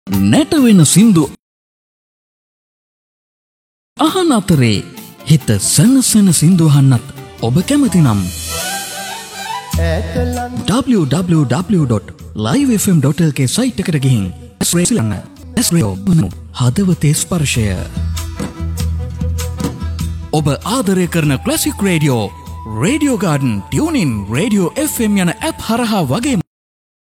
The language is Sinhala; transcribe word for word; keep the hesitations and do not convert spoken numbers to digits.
නැටවෙන සින්දු අහන අතරේ හිත සනසන සින්දු අහන්නත් ඔබ කැමති නම් double-u double-u double-u dot live f m dot l k site එකට ගිහින් හදවතේ ස්පර්ශය ඔබ ආදරය කරන classic radio radio garden tuning radio F M යන ඇප් හරහා වගේම